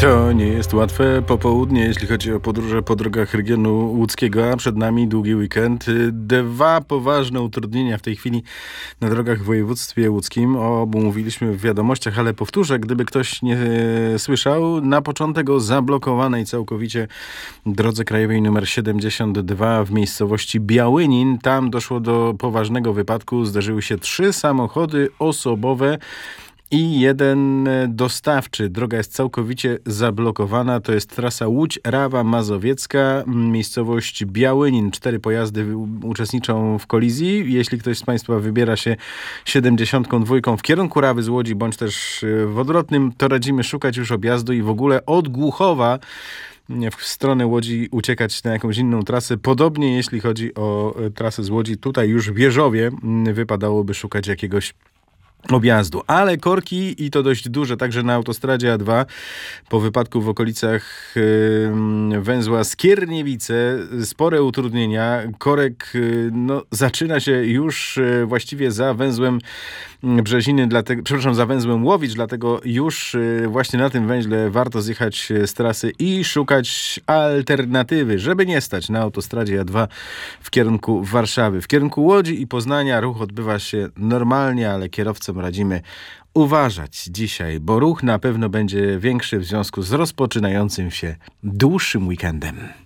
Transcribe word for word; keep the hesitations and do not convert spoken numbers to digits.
To nie jest łatwe popołudnie, jeśli chodzi o podróże po drogach regionu łódzkiego, a przed nami długi weekend. Dwa poważne utrudnienia w tej chwili na drogach w województwie łódzkim. O obu mówiliśmy w wiadomościach, ale powtórzę, gdyby ktoś nie słyszał. Na początek o zablokowanej całkowicie drodze krajowej nr siedemdziesiąt dwa w miejscowości Białynin. Tam doszło do poważnego wypadku. Zdarzyły się trzy samochody osobowe i jeden dostawczy. Droga jest całkowicie zablokowana. To jest trasa Łódź-Rawa Mazowiecka, miejscowość Białynin. Cztery pojazdy uczestniczą w kolizji. Jeśli ktoś z Państwa wybiera się siedemdziesiątką dwójką w kierunku Rawy z Łodzi, bądź też w odwrotnym, to radzimy szukać już objazdu i w ogóle od Głuchowa w stronę Łodzi uciekać na jakąś inną trasę. Podobnie jeśli chodzi o trasę z Łodzi, tutaj już w Wierzowie wypadałoby szukać jakiegoś objazdu. Ale korki i to dość duże, także na autostradzie A dwa po wypadku w okolicach yy, węzła Skierniewice spore utrudnienia. Korek yy, no, zaczyna się już yy, właściwie za węzłem Brzeziny, dlatego, przepraszam, za węzłem Łowicz, dlatego już yy, właśnie na tym węźle warto zjechać z trasy i szukać alternatywy, żeby nie stać na autostradzie A dwa w kierunku Warszawy. W kierunku Łodzi i Poznania ruch odbywa się normalnie, ale kierowcom radzimy uważać dzisiaj, bo ruch na pewno będzie większy w związku z rozpoczynającym się dłuższym weekendem.